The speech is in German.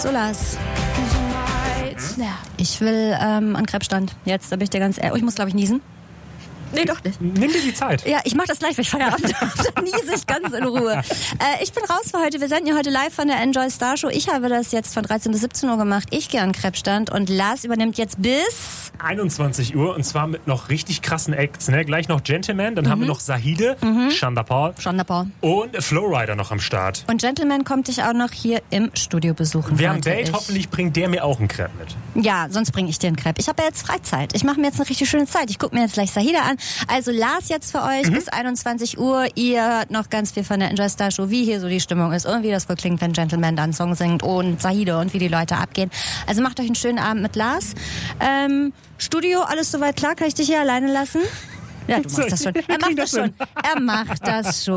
So, Lars. Ich will an Krebsstand. Jetzt, da bin ich dir ganz ehrlich. Oh, ich muss, glaube ich, niesen. Nee, doch nicht. Nimm dir die Zeit. Ja, ich mache das gleich, weil ich Feierabend habe. Dann niese ich ganz in Ruhe. Ich bin raus für heute. Wir senden ja heute live von der Enjoy Star Show. Ich habe das jetzt von 13 bis 17 Uhr gemacht. Ich gehe an den Krebsstand und Lars übernimmt jetzt bis 21 Uhr und zwar mit noch richtig krassen Acts. Ne? Gleich noch Gentleman, dann haben wir noch Sahide, Shonda Paul und Flowrider noch am Start. Und Gentleman kommt dich auch noch hier im Studio besuchen. Wir haben ein Date, hoffentlich bringt der mir auch einen Crepe mit. Ja, sonst bringe ich dir einen Crepe. Ich habe ja jetzt Freizeit. Ich mache mir jetzt eine richtig schöne Zeit. Ich gucke mir jetzt gleich Sahide an. Also Lars jetzt für euch bis 21 Uhr. Ihr hört noch ganz viel von der Enjoy Star Show, wie hier so die Stimmung ist und wie das wohl klingt, wenn Gentleman dann einen Song singt und Sahide und wie die Leute abgehen. Also macht euch einen schönen Abend mit Lars. Studio, alles soweit klar? Kann ich dich hier alleine lassen? Ja, du machst das schon. Er macht das schon.